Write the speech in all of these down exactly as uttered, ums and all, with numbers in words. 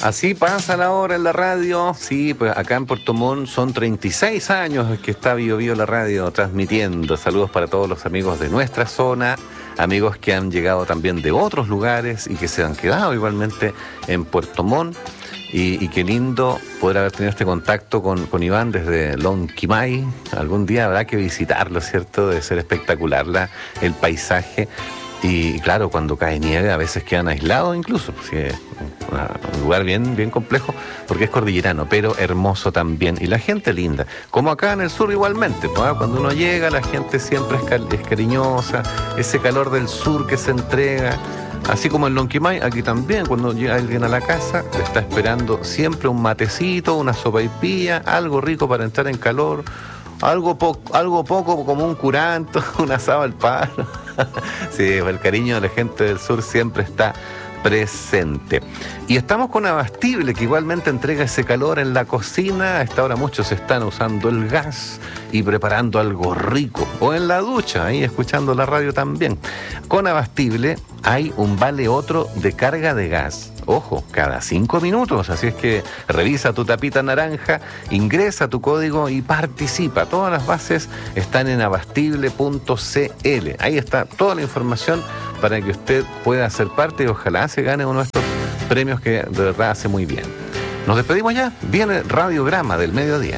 Así pasa la hora en la radio. Sí, pues acá en Puerto Montt son treinta y seis años que está Bio Bio la radio transmitiendo. Saludos para todos los amigos de nuestra zona, amigos que han llegado también de otros lugares y que se han quedado igualmente en Puerto Montt. Y, y qué lindo poder haber tenido este contacto con, con Iván desde Lonquimay. Algún día habrá que visitarlo, ¿cierto? Debe ser espectacular la, el paisaje. Y claro, cuando cae nieve a veces quedan aislados incluso, sí, es un lugar bien, bien complejo porque es cordillerano, pero hermoso también. Y la gente linda, como acá en el sur igualmente, ¿no? Cuando uno llega la gente siempre es, cal- es cariñosa, ese calor del sur que se entrega. Así como en Lonquimay, aquí también, cuando llega alguien a la casa, le está esperando siempre un matecito, una sopaipilla, algo rico para entrar en calor, algo, po- algo poco como un curanto, un asado al palo. Sí, el cariño de la gente del sur siempre está presente. Y estamos con Abastible, que igualmente entrega ese calor en la cocina. A esta hora muchos están usando el gas y preparando algo rico. O en la ducha, ahí escuchando la radio también. Con Abastible hay un vale otro de carga de gas. Ojo, cada cinco minutos, así es que revisa tu tapita naranja, ingresa tu código y participa. Todas las bases están en abastible punto c l. Ahí está toda la información para que usted pueda ser parte y ojalá se gane uno de estos premios que de verdad hace muy bien. Nos despedimos ya, viene Radiograma del Mediodía.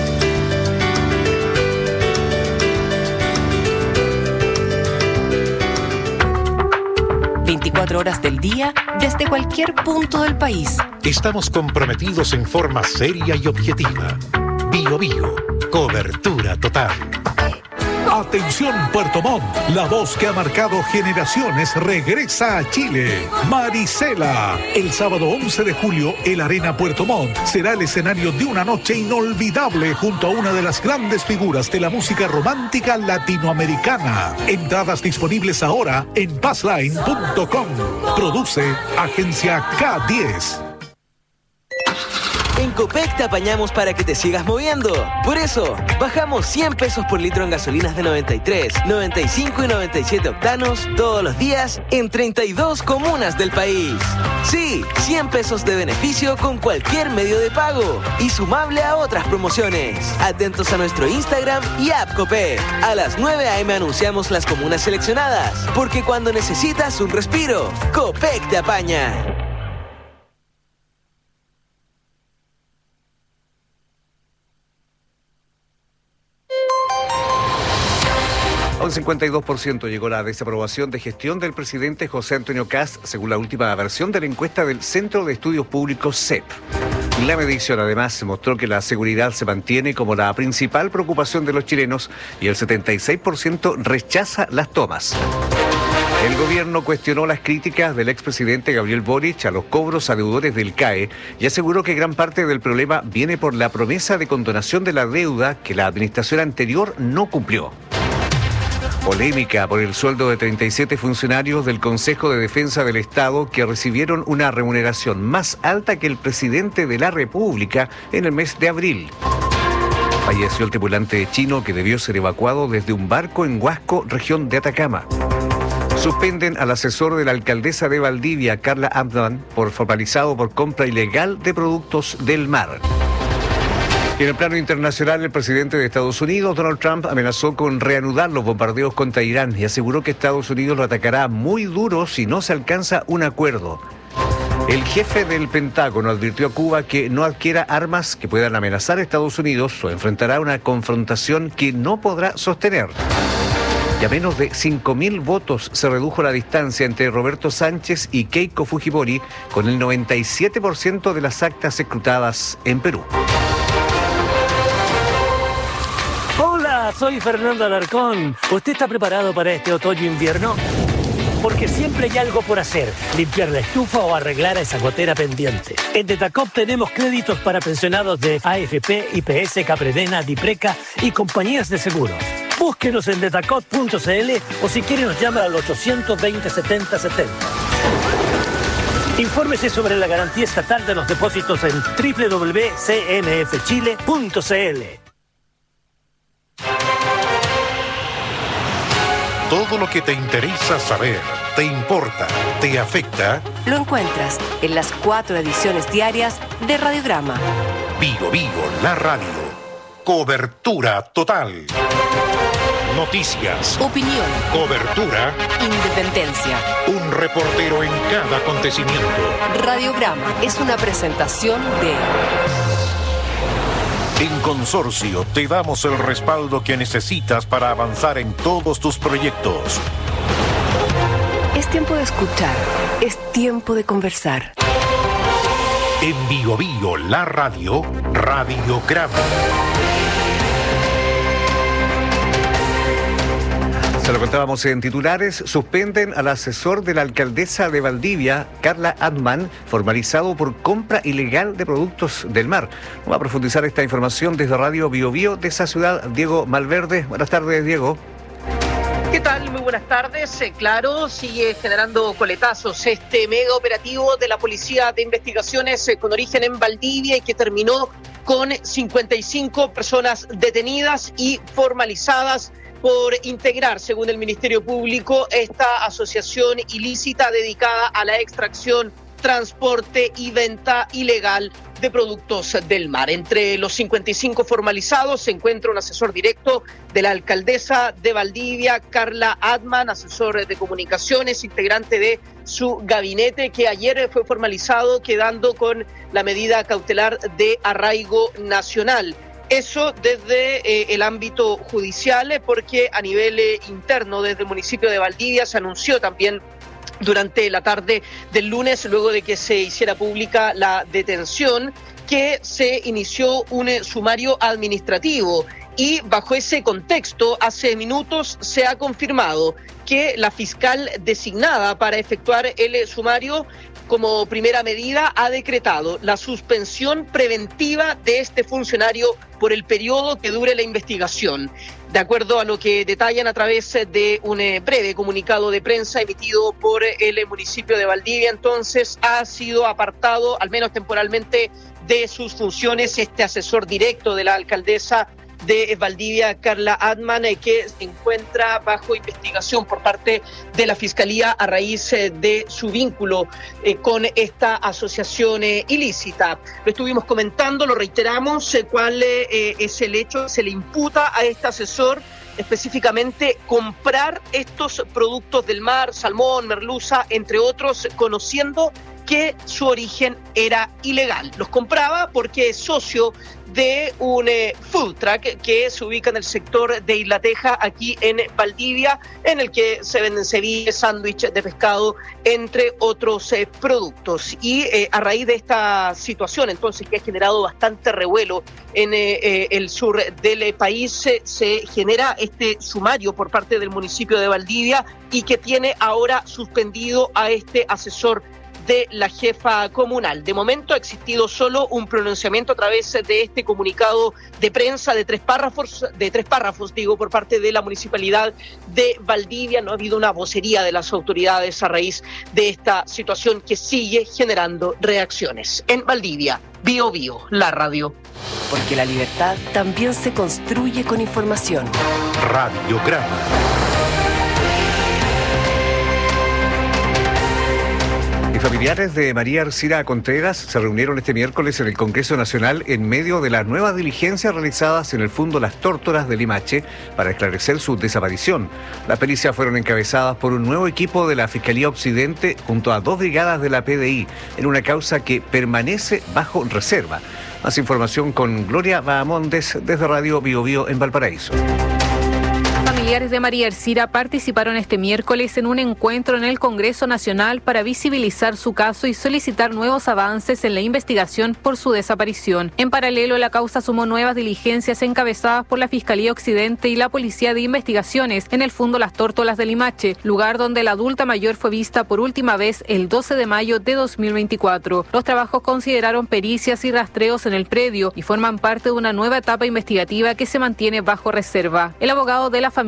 veinticuatro horas del día, desde cualquier punto del país. Estamos comprometidos en forma seria y objetiva. Bio Bio, cobertura total. Atención Puerto Montt, la voz que ha marcado generaciones regresa a Chile. Marisela. El sábado once de julio, el Arena Puerto Montt será el escenario de una noche inolvidable junto a una de las grandes figuras de la música romántica latinoamericana. Entradas disponibles ahora en passline punto com. Produce Agencia K diez. En Copec te apañamos para que te sigas moviendo. Por eso, bajamos cien pesos por litro en gasolinas de noventa y tres, noventa y cinco y noventa y siete octanos todos los días en treinta y dos comunas del país. Sí, cien pesos de beneficio con cualquier medio de pago y sumable a otras promociones. Atentos a nuestro Instagram y app Copec. A las nueve a eme anunciamos las comunas seleccionadas, porque cuando necesitas un respiro, Copec te apaña. Un cincuenta y dos por ciento llegó la desaprobación de gestión del presidente José Antonio Kast, según la última versión de la encuesta del Centro de Estudios Públicos C E P. La medición además mostró que la seguridad se mantiene como la principal preocupación de los chilenos y el setenta y seis por ciento rechaza las tomas. El gobierno cuestionó las críticas del expresidente Gabriel Boric a los cobros a deudores del C A E y aseguró que gran parte del problema viene por la promesa de condonación de la deuda que la administración anterior no cumplió. Polémica por el sueldo de treinta y siete funcionarios del Consejo de Defensa del Estado que recibieron una remuneración más alta que el presidente de la República en el mes de abril. Falleció el tripulante chino que debió ser evacuado desde un barco en Huasco, región de Atacama. Suspenden al asesor de la alcaldesa de Valdivia, Carla Abdan, por formalizado por compra ilegal de productos del mar. En el plano internacional, el presidente de Estados Unidos, Donald Trump, amenazó con reanudar los bombardeos contra Irán y aseguró que Estados Unidos lo atacará muy duro si no se alcanza un acuerdo. El jefe del Pentágono advirtió a Cuba que no adquiera armas que puedan amenazar a Estados Unidos o enfrentará una confrontación que no podrá sostener. Y a menos de cinco mil votos se redujo la distancia entre Roberto Sánchez y Keiko Fujimori, con el noventa y siete por ciento de las actas escrutadas en Perú. Hola, soy Fernando Alarcón. ¿Usted está preparado para este otoño-invierno? Porque siempre hay algo por hacer, limpiar la estufa o arreglar a esa gotera pendiente. En Detacop tenemos créditos para pensionados de A F P, I P S, Capredena, Dipreca y compañías de seguros. Búsquenos en detacop punto c l o si quiere nos llama al ochocientos veinte, setenta setenta. Infórmese sobre la garantía estatal de los depósitos en doble u doble u doble u punto c n f chile punto c l. Todo lo que te interesa saber, te importa, te afecta. Lo encuentras en las cuatro ediciones diarias de Radiograma. Vigo Vigo, la radio. Cobertura total. Noticias. Opinión. Cobertura. Independencia. Un reportero en cada acontecimiento. Radiograma es una presentación de... En Consorcio te damos el respaldo que necesitas para avanzar en todos tus proyectos. Es tiempo de escuchar. Es tiempo de conversar. En Vigo Vigo, la radio, Radiograma. Se lo contábamos en titulares, suspenden al asesor de la alcaldesa de Valdivia, Carla Adman, formalizado por compra ilegal de productos del mar. Vamos a profundizar esta información desde Radio Bio Bio de esa ciudad, Diego Malverde. Buenas tardes, Diego. ¿Qué tal? Muy buenas tardes. Eh, claro, sigue generando coletazos este mega operativo de la Policía de Investigaciones eh, con origen en Valdivia y que terminó con cincuenta y cinco personas detenidas y formalizadas por integrar, según el Ministerio Público, esta asociación ilícita dedicada a la extracción, transporte y venta ilegal de productos del mar. Entre los cincuenta y cinco formalizados se encuentra un asesor directo de la alcaldesa de Valdivia, Carla Adman, asesor de comunicaciones, integrante de su gabinete, que ayer fue formalizado quedando con la medida cautelar de arraigo nacional. Eso desde eh, el ámbito judicial, eh, porque a nivel eh, interno, desde el municipio de Valdivia, se anunció también durante la tarde del lunes, luego de que se hiciera pública la detención, que se inició un eh, sumario administrativo. Y bajo ese contexto, hace minutos se ha confirmado que la fiscal designada para efectuar el eh, sumario, como primera medida, ha decretado la suspensión preventiva de este funcionario por el periodo que dure la investigación. De acuerdo a lo que detallan a través de un breve comunicado de prensa emitido por el municipio de Valdivia, entonces ha sido apartado, al menos temporalmente, de sus funciones este asesor directo de la alcaldesa de Valdivia, Carla Adman, eh, que se encuentra bajo investigación por parte de la Fiscalía a raíz eh, de su vínculo eh, con esta asociación eh, ilícita. Lo estuvimos comentando, lo reiteramos, eh, cuál eh, es el hecho. Se le imputa a este asesor específicamente comprar estos productos del mar, salmón, merluza, entre otros, conociendo que su origen era ilegal. Los compraba porque es socio de un eh, food truck que se ubica en el sector de Isla Teja, aquí en Valdivia, en el que se venden ceviches, sándwiches de pescado, entre otros eh, productos. Y eh, a raíz de esta situación, entonces, que ha generado bastante revuelo en eh, eh, el sur del eh, país, eh, se genera este sumario por parte del municipio de Valdivia y que tiene ahora suspendido a este asesor de la jefa comunal. De momento ha existido solo un pronunciamiento a través de este comunicado de prensa de tres párrafos, de tres párrafos, digo, por parte de la municipalidad de Valdivia. No ha habido una vocería de las autoridades a raíz de esta situación que sigue generando reacciones. En Valdivia, Bio Bio, la radio. Porque la libertad también se construye con información. Radiograma. Familiares de María Arcira Contreras se reunieron este miércoles en el Congreso Nacional en medio de las nuevas diligencias realizadas en el Fundo Las Tórtolas de Limache para esclarecer su desaparición. Las pericias fueron encabezadas por un nuevo equipo de la Fiscalía Occidente junto a dos brigadas de la P D I en una causa que permanece bajo reserva. Más información con Gloria Bahamondes desde Radio Bio Bio en Valparaíso. Familiares de María Arcira participaron este miércoles en un encuentro en el Congreso Nacional para visibilizar su caso y solicitar nuevos avances en la investigación por su desaparición. En paralelo, la causa sumó nuevas diligencias encabezadas por la Fiscalía Occidente y la Policía de Investigaciones en el Fundo Las Tórtolas de Limache, lugar donde la adulta mayor fue vista por última vez el doce de mayo de dos mil veinticuatro. Los trabajos consideraron pericias y rastreos en el predio y forman parte de una nueva etapa investigativa que se mantiene bajo reserva. El abogado de la familia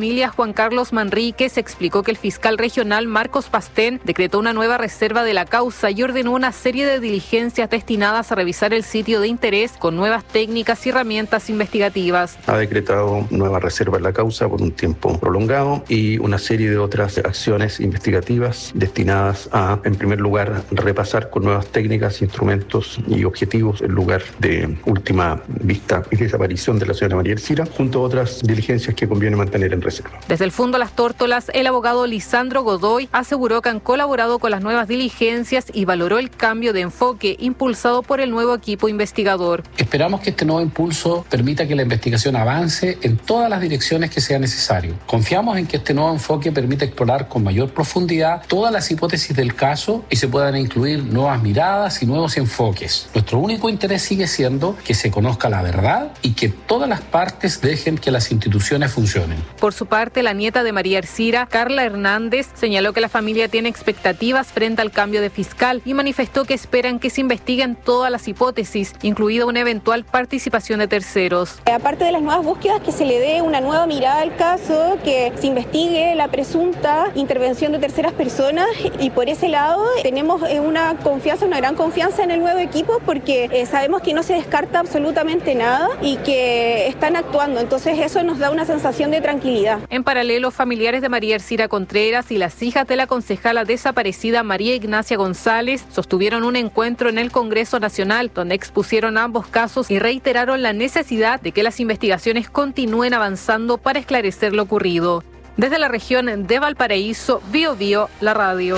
Familia, Juan Carlos Manríquez, explicó que el fiscal regional Marcos Pastén decretó una nueva reserva de la causa y ordenó una serie de diligencias destinadas a revisar el sitio de interés con nuevas técnicas y herramientas investigativas. Ha decretado nueva reserva en la causa por un tiempo prolongado y una serie de otras acciones investigativas destinadas a, en primer lugar, repasar con nuevas técnicas, instrumentos y objetivos el lugar de última vista y desaparición de la señora María Ercira, junto a otras diligencias que conviene mantener en reserva. Desde el Fondo Las Tórtolas, el abogado Lisandro Godoy aseguró que han colaborado con las nuevas diligencias y valoró el cambio de enfoque impulsado por el nuevo equipo investigador. Esperamos que este nuevo impulso permita que la investigación avance en todas las direcciones que sea necesario. Confiamos en que este nuevo enfoque permita explorar con mayor profundidad todas las hipótesis del caso y se puedan incluir nuevas miradas y nuevos enfoques. Nuestro único interés sigue siendo que se conozca la verdad y que todas las partes dejen que las instituciones funcionen. Por su parte, la nieta de María Ercira, Carla Hernández, señaló que la familia tiene expectativas frente al cambio de fiscal y manifestó que esperan que se investiguen todas las hipótesis, incluida una eventual participación de terceros. Aparte de las nuevas búsquedas, que se le dé una nueva mirada al caso, que se investigue la presunta intervención de terceras personas, y por ese lado tenemos una confianza, una gran confianza en el nuevo equipo, porque eh, sabemos que no se descarta absolutamente nada y que están actuando, entonces eso nos da una sensación de tranquilidad. En paralelo, familiares de María Ercira Contreras y las hijas de la concejala desaparecida María Ignacia González sostuvieron un encuentro en el Congreso Nacional, donde expusieron ambos casos y reiteraron la necesidad de que las investigaciones continúen avanzando para esclarecer lo ocurrido. Desde la región de Valparaíso, Bio Bio, la radio.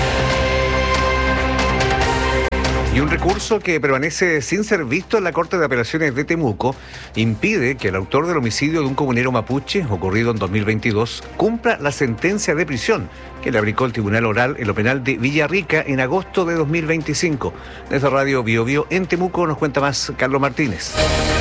Y un recurso que permanece sin ser visto en la Corte de Apelaciones de Temuco impide que el autor del homicidio de un comunero mapuche, ocurrido en dos mil veintidós, cumpla la sentencia de prisión que le aplicó el Tribunal Oral en lo penal de Villarrica en agosto de dos mil veinticinco. Desde Radio Bio Bio en Temuco nos cuenta más Carlos Martínez.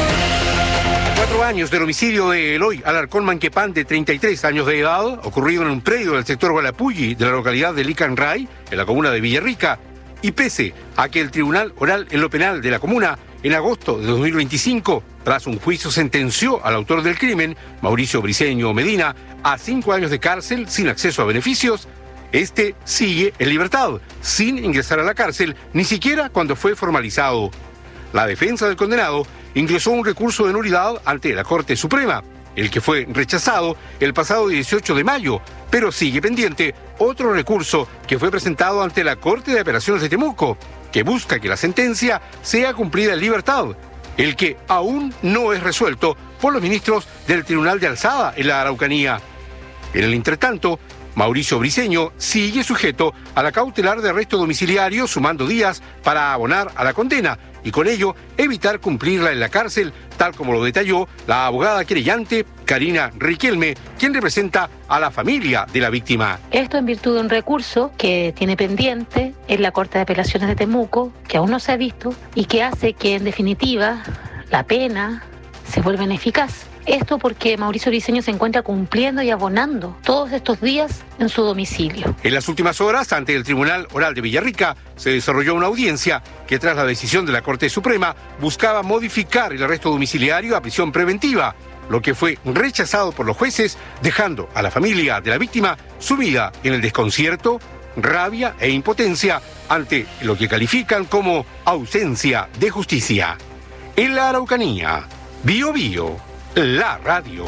Cuatro años del homicidio de Eloy Alarcón Manquepán, de treinta y tres años de edad, ocurrido en un predio del sector Gualapulli de la localidad de Licanray, en la comuna de Villarrica. Y pese a que el Tribunal Oral en lo Penal de la comuna, en agosto de dos mil veinticinco, tras un juicio sentenció al autor del crimen, Mauricio Briceño Medina, a cinco años de cárcel sin acceso a beneficios, este sigue en libertad, sin ingresar a la cárcel, ni siquiera cuando fue formalizado. La defensa del condenado ingresó un recurso de nulidad ante la Corte Suprema, el que fue rechazado el pasado dieciocho de mayo, pero sigue pendiente otro recurso que fue presentado ante la Corte de Apelaciones de Temuco, que busca que la sentencia sea cumplida en libertad, el que aún no es resuelto por los ministros del Tribunal de Alzada en la Araucanía. En el entretanto, Mauricio Briceño sigue sujeto a la cautelar de arresto domiciliario, sumando días para abonar a la condena y con ello evitar cumplirla en la cárcel, tal como lo detalló la abogada querellante Karina Riquelme, quien representa a la familia de la víctima. Esto en virtud de un recurso que tiene pendiente en la Corte de Apelaciones de Temuco, que aún no se ha visto y que hace que en definitiva la pena se vuelva ineficaz. Esto porque Mauricio Briceño se encuentra cumpliendo y abonando todos estos días en su domicilio. En las últimas horas, ante el Tribunal Oral de Villarrica, se desarrolló una audiencia que, tras la decisión de la Corte Suprema, buscaba modificar el arresto domiciliario a prisión preventiva, lo que fue rechazado por los jueces, dejando a la familia de la víctima sumida en el desconcierto, rabia e impotencia ante lo que califican como ausencia de justicia. En la Araucanía, Bio Bio, la radio.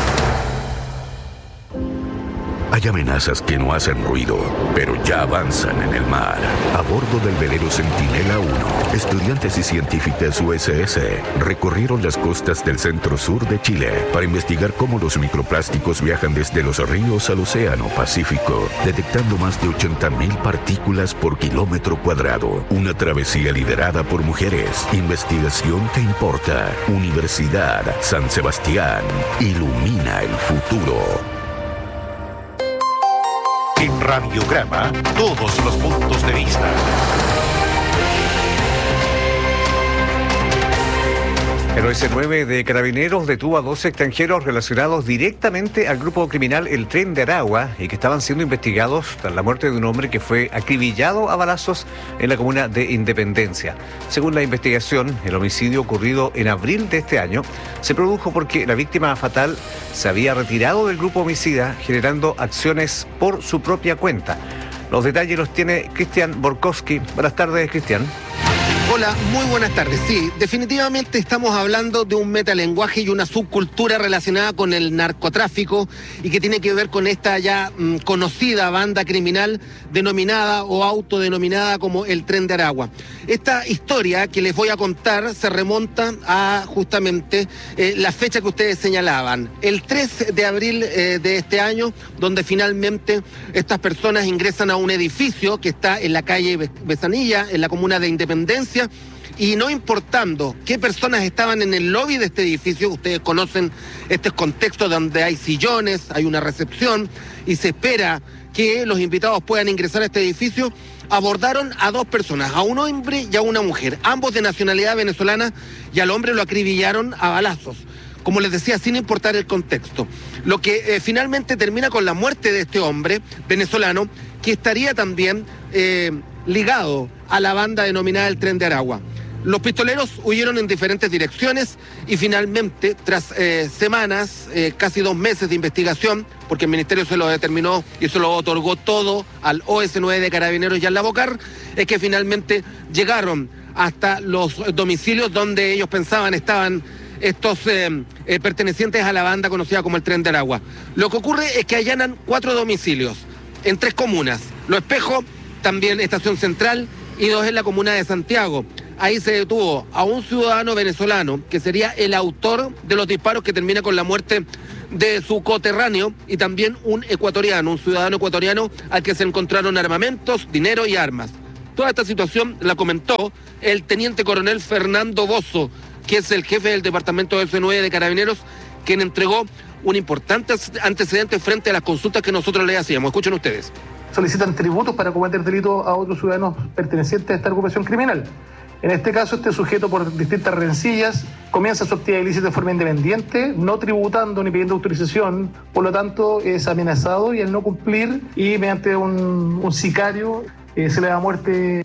Hay amenazas que no hacen ruido, pero ya avanzan en el mar. A bordo del velero Centinela uno, estudiantes y científicas U S S recorrieron las costas del centro-sur de Chile para investigar cómo los microplásticos viajan desde los ríos al océano Pacífico, detectando más de ochenta mil partículas por kilómetro cuadrado. Una travesía liderada por mujeres. Investigación que importa. Universidad San Sebastián. Ilumina el futuro. En Radiograma, todos los puntos de vista. El O S nueve de Carabineros detuvo a dos extranjeros relacionados directamente al grupo criminal El Tren de Aragua y que estaban siendo investigados tras la muerte de un hombre que fue acribillado a balazos en la comuna de Independencia. Según la investigación, el homicidio ocurrido en abril de este año se produjo porque la víctima fatal se había retirado del grupo homicida, generando acciones por su propia cuenta. Los detalles los tiene Cristian Borkowski. Buenas tardes, Cristian. Hola, muy buenas tardes. Sí, definitivamente estamos hablando de un metalenguaje y una subcultura relacionada con el narcotráfico y que tiene que ver con esta ya mmm, conocida banda criminal denominada o autodenominada como el Tren de Aragua. Esta historia que les voy a contar se remonta a justamente eh, la fecha que ustedes señalaban, el tres de abril eh, de este año, donde finalmente estas personas ingresan a un edificio que está en la calle Besanilla, en la comuna de Independencia, y no importando qué personas estaban en el lobby de este edificio, ustedes conocen este contexto donde hay sillones, hay una recepción y se espera que los invitados puedan ingresar a este edificio, abordaron a dos personas, a un hombre y a una mujer, ambos de nacionalidad venezolana, y al hombre lo acribillaron a balazos. Como les decía, sin importar el contexto. Lo que eh, finalmente termina con la muerte de este hombre venezolano, que estaría también eh, ligado a la banda denominada el Tren de Aragua. Los pistoleros huyeron en diferentes direcciones y finalmente, tras eh, semanas, eh, casi dos meses de investigación, porque el Ministerio se lo determinó y se lo otorgó todo al O S nueve de Carabineros y al Lavocar, es que finalmente llegaron hasta los domicilios donde ellos pensaban estaban estos eh, eh, pertenecientes a la banda conocida como el Tren de Aragua. Lo que ocurre es que allanan cuatro domicilios en tres comunas, Lo Espejo, también Estación Central, y dos en la comuna de Santiago. Ahí se detuvo a un ciudadano venezolano que sería el autor de los disparos que termina con la muerte de su coterráneo, y también un ecuatoriano, un ciudadano ecuatoriano al que se encontraron armamentos, dinero y armas. Toda esta situación la comentó el teniente coronel Fernando Bozo, que es el jefe del departamento O S nueve de Carabineros, quien entregó un importante antecedente frente a las consultas que nosotros le hacíamos. Escuchen ustedes. Solicitan tributos para cometer delitos a otros ciudadanos pertenecientes a esta agrupación criminal. En este caso, este sujeto, por distintas rencillas, comienza su actividad ilícita de forma independiente, no tributando ni pidiendo autorización, por lo tanto es amenazado y al no cumplir y mediante un, un sicario eh, se le da muerte.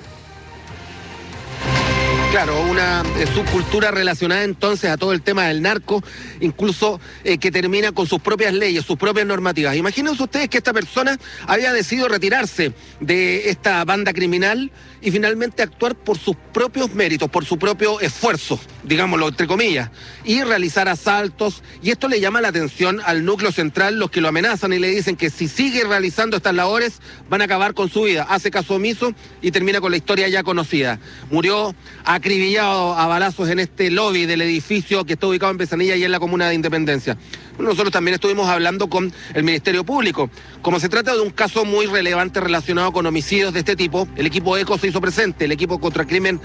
Claro, una eh, subcultura relacionada entonces a todo el tema del narco, incluso eh, que termina con sus propias leyes, sus propias normativas. Imagínense ustedes que esta persona había decidido retirarse de esta banda criminal y finalmente actuar por sus propios méritos, por su propio esfuerzo, digámoslo entre comillas, y realizar asaltos. Y esto le llama la atención al núcleo central, los que lo amenazan y le dicen que si sigue realizando estas labores van a acabar con su vida. Hace caso omiso y termina con la historia ya conocida. Murió acribillado a balazos en este lobby del edificio que está ubicado en Besanilla y en la comuna de Independencia. Nosotros también estuvimos hablando con el Ministerio Público. Como se trata de un caso muy relevante relacionado con homicidios de este tipo, el equipo ECO se hizo presente, el equipo contra crimen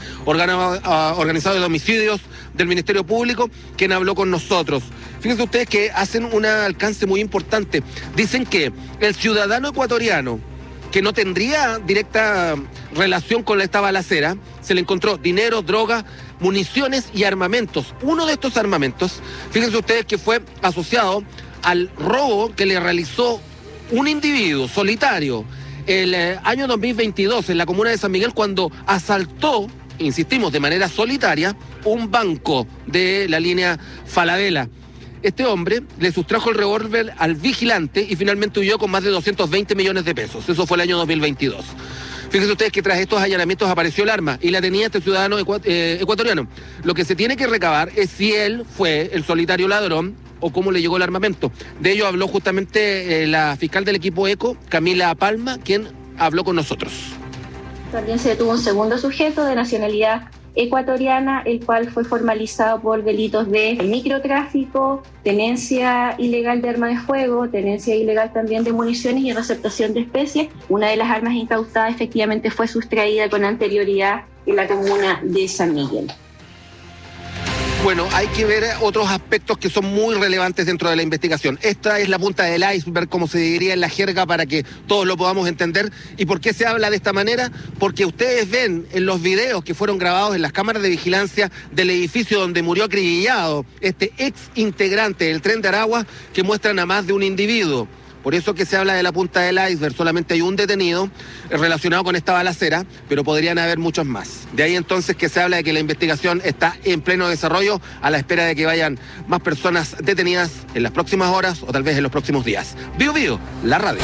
organizado de homicidios del Ministerio Público, quien habló con nosotros. Fíjense ustedes que hacen un alcance muy importante. Dicen que el ciudadano ecuatoriano, que no tendría directa relación con esta balacera, se le encontró dinero, droga, municiones y armamentos. Uno de estos armamentos, fíjense ustedes que fue asociado al robo que le realizó un individuo solitario el eh, año dos mil veintidós en la comuna de San Miguel, cuando asaltó, insistimos, de manera solitaria, un banco de la línea Falabella. Este hombre le sustrajo el revólver al vigilante y finalmente huyó con más de doscientos veinte millones de pesos. Eso fue el año dos mil veintidós. Fíjense ustedes que tras estos allanamientos apareció el arma y la tenía este ciudadano ecu eh, ecuatoriano. Lo que se tiene que recabar es si él fue el solitario ladrón o cómo le llegó el armamento. De ello habló justamente eh, la fiscal del equipo ECO, Camila Palma, quien habló con nosotros. También se detuvo un segundo sujeto de nacionalidad ecuatoriana, el cual fue formalizado por delitos de microtráfico, tenencia ilegal de arma de fuego, tenencia ilegal también de municiones y receptación de especies. Una de las armas incautadas efectivamente fue sustraída con anterioridad en la comuna de San Miguel. Bueno, hay que ver otros aspectos que son muy relevantes dentro de la investigación. Esta es la punta del iceberg, como se diría en la jerga, para que todos lo podamos entender. ¿Y por qué se habla de esta manera? Porque ustedes ven en los videos que fueron grabados en las cámaras de vigilancia del edificio donde murió acribillado este ex integrante del Tren de Aragua, que muestran a más de un individuo. Por eso que se habla de la punta del iceberg, solamente hay un detenido relacionado con esta balacera, pero podrían haber muchos más. De ahí entonces que se habla de que la investigación está en pleno desarrollo, a la espera de que vayan más personas detenidas en las próximas horas o tal vez en los próximos días. Bio Bio, la radio.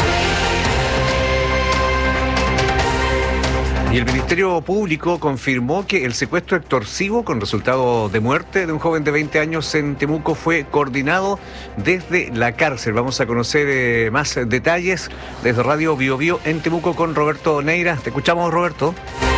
Y el Ministerio Público confirmó que el secuestro extorsivo con resultado de muerte de un joven de veinte años en Temuco fue coordinado desde la cárcel. Vamos a conocer eh, más detalles desde Radio Bio Bio en Temuco con Roberto Neira. Te escuchamos, Roberto.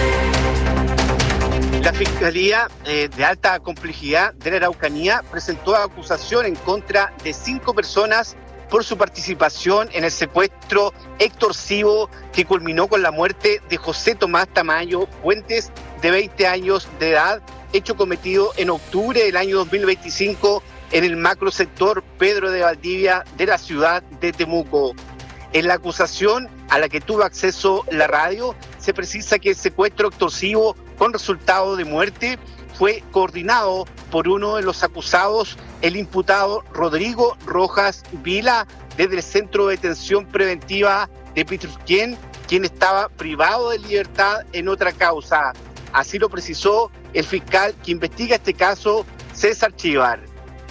La Fiscalía eh, de Alta Complejidad de la Araucanía presentó acusación en contra de cinco personas por su participación en el secuestro extorsivo que culminó con la muerte de José Tomás Tamayo Fuentes, de veinte años de edad, hecho cometido en octubre del año dos mil veinticinco en el macrosector Pedro de Valdivia de la ciudad de Temuco. En la acusación a la que tuvo acceso la radio, se precisa que el secuestro extorsivo con resultado de muerte fue coordinado por uno de los acusados, el imputado Rodrigo Rojas Vila, desde el Centro de Detención Preventiva de Pitrufquén, quien estaba privado de libertad en otra causa. Así lo precisó el fiscal que investiga este caso, César Chivar.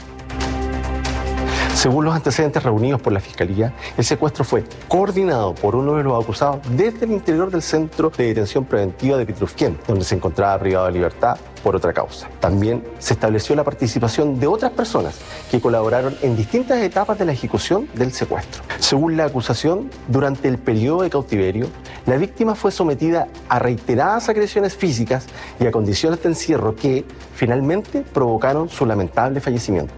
Según los antecedentes reunidos por la Fiscalía, el secuestro fue coordinado por uno de los acusados desde el interior del Centro de Detención Preventiva de Pitrufquén, donde se encontraba privado de libertad por otra causa. También se estableció la participación de otras personas que colaboraron en distintas etapas de la ejecución del secuestro. Según la acusación, durante el periodo de cautiverio, la víctima fue sometida a reiteradas agresiones físicas y a condiciones de encierro que, finalmente, provocaron su lamentable fallecimiento.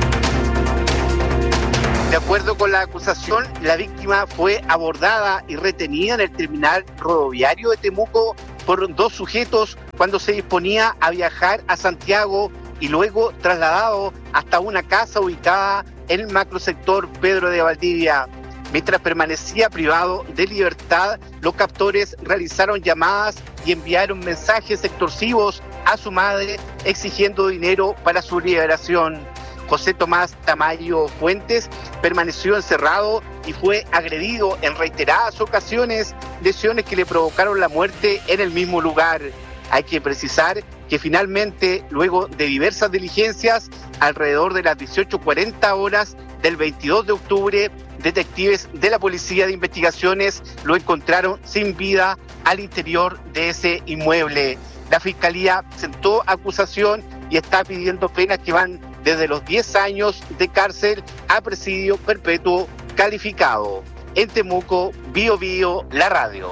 De acuerdo con la acusación, la víctima fue abordada y retenida en el terminal rodoviario de Temuco por dos sujetos cuando se disponía a viajar a Santiago y luego trasladado hasta una casa ubicada en el macrosector Pedro de Valdivia. Mientras permanecía privado de libertad, los captores realizaron llamadas y enviaron mensajes extorsivos a su madre exigiendo dinero para su liberación. José Tomás Tamayo Fuentes permaneció encerrado y fue agredido en reiteradas ocasiones, lesiones que le provocaron la muerte en el mismo lugar. Hay que precisar que finalmente, luego de diversas diligencias, alrededor de las dieciocho cuarenta horas del veintidós de octubre, detectives de la Policía de Investigaciones lo encontraron sin vida al interior de ese inmueble. La Fiscalía presentó acusación y está pidiendo penas que van desde los diez años de cárcel a presidio perpetuo calificado. En Temuco, Bio Bio, la radio.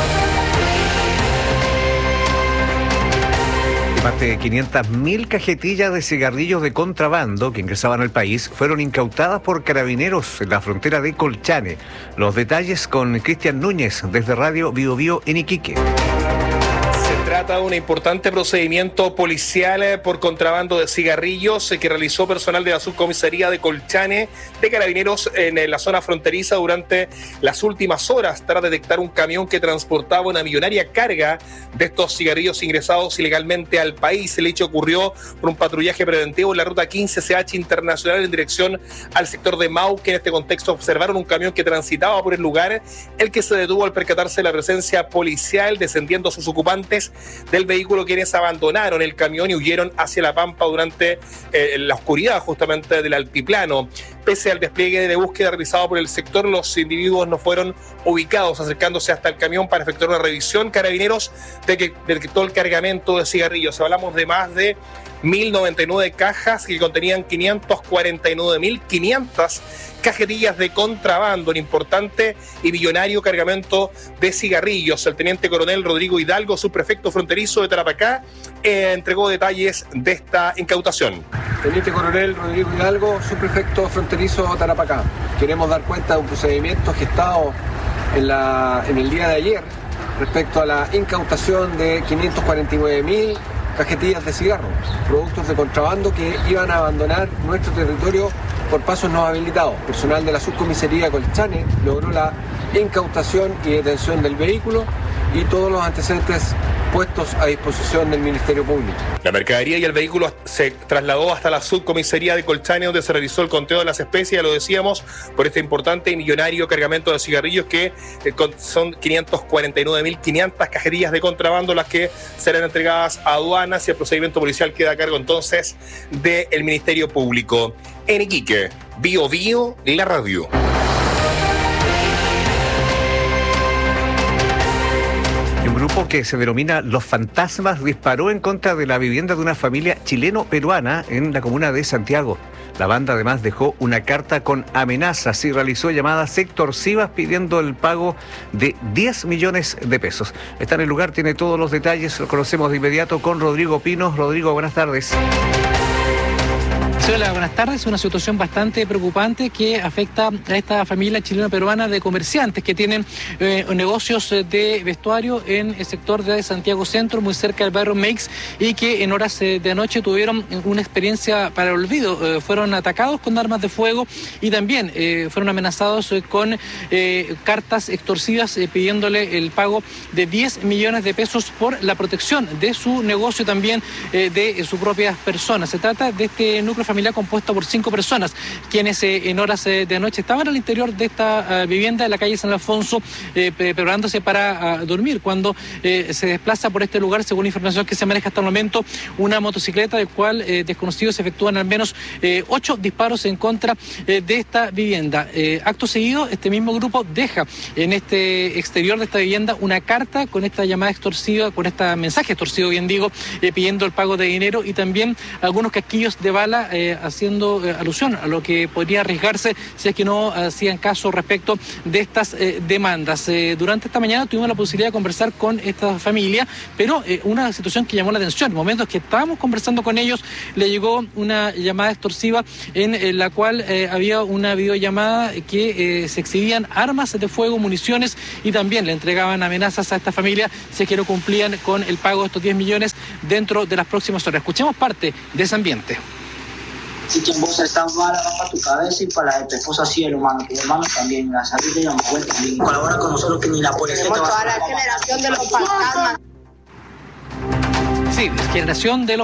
Más de quinientas mil cajetillas de cigarrillos de contrabando que ingresaban al país fueron incautadas por carabineros en la frontera de Colchane. Los detalles con Cristian Núñez desde Radio Bio Bio en Iquique. Se trata de un importante procedimiento policial por contrabando de cigarrillos que realizó personal de la subcomisaría de Colchane de Carabineros en la zona fronteriza durante las últimas horas tras detectar un camión que transportaba una millonaria carga de estos cigarrillos ingresados ilegalmente al país. El hecho ocurrió por un patrullaje preventivo en la ruta quince C H Internacional en dirección al sector de Mauque. En este contexto observaron un camión que transitaba por el lugar, el que se detuvo al percatarse de la presencia policial, descendiendo sus ocupantes del vehículo, quienes abandonaron el camión y huyeron hacia La Pampa durante eh, la oscuridad justamente del altiplano. Pese al despliegue de búsqueda realizado por el sector, los individuos no fueron ubicados. Acercándose hasta el camión para efectuar una revisión, Carabineros detectó el cargamento de cigarrillos. Hablamos de más de mil noventa y nueve cajas que contenían quinientos cuarenta y nueve mil quinientas cajetillas de contrabando, un importante y millonario cargamento de cigarrillos. El teniente coronel Rodrigo Hidalgo, subprefecto fronterizo de Tarapacá, eh, entregó detalles de esta incautación. Teniente coronel Rodrigo Hidalgo, subprefecto fronterizo de Tarapacá. Queremos dar cuenta de un procedimiento gestado en, la, en el día de ayer respecto a la incautación de quinientos cuarenta y nueve mil cajetillas de cigarros, productos de contrabando que iban a abandonar nuestro territorio por pasos no habilitados. Personal de la subcomisaría Colchane logró la incautación y detención del vehículo y todos los antecedentes puestos a disposición del Ministerio Público. La mercadería y el vehículo se trasladó hasta la subcomisaría de Colchane, donde se realizó el conteo de las especies, ya lo decíamos, por este importante y millonario cargamento de cigarrillos que eh, con, son quinientas cuarenta y nueve mil quinientas cajetillas de contrabando las que serán entregadas a aduanas, y el procedimiento policial queda a cargo entonces del Ministerio Público. En Iquique, Bio Bio, la radio. Un grupo que se denomina Los Fantasmas disparó en contra de la vivienda de una familia chileno-peruana en la comuna de Santiago. La banda además dejó una carta con amenazas y realizó llamadas extorsivas pidiendo el pago de diez millones de pesos. Está en el lugar, tiene todos los detalles, lo conocemos de inmediato con Rodrigo Pinos. Rodrigo, buenas tardes. Hola, buenas tardes. Una situación bastante preocupante que afecta a esta familia chileno-peruana de comerciantes que tienen eh, negocios de vestuario en el sector de Santiago Centro, muy cerca del barrio Meix, y que en horas eh, de anoche tuvieron una experiencia para el olvido. Eh, fueron atacados con armas de fuego y también eh, fueron amenazados eh, con eh, cartas extorsivas eh, pidiéndole el pago de diez millones de pesos por la protección de su negocio y también eh, de eh, sus propias personas. Se trata de este núcleo familiar compuesta por cinco personas, quienes eh, en horas eh, de anoche estaban al interior de esta uh, vivienda de la calle San Alfonso, eh, preparándose para uh, dormir, cuando eh, se desplaza por este lugar, según información que se maneja hasta el momento, una motocicleta del cual eh, desconocidos efectúan al menos eh, ocho disparos en contra eh, de esta vivienda. Eh, acto seguido, este mismo grupo deja en este exterior de esta vivienda una carta con esta llamada extorsiva, con este mensaje extorsivo, bien digo, eh, pidiendo el pago de dinero y también algunos casquillos de bala eh, haciendo eh, alusión a lo que podría arriesgarse si es que no hacían caso respecto de estas eh, demandas. Eh, durante esta mañana tuvimos la posibilidad de conversar con esta familia, pero eh, una situación que llamó la atención. En momentos que estábamos conversando con ellos, le llegó una llamada extorsiva en, en la cual eh, había una videollamada que eh, se exhibían armas de fuego, municiones, y también le entregaban amenazas a esta familia si es que no cumplían con el pago de estos diez millones dentro de las próximas horas. Escuchemos parte de ese ambiente. Si quien vos estás mal, abajo tu cabeza y para la de tu esposa sí, hermano, tu hermano también, la salud de ella me también. Colabora con nosotros que ni la policía te va a... Toda la generación de los fantasmas. Sí, generación de los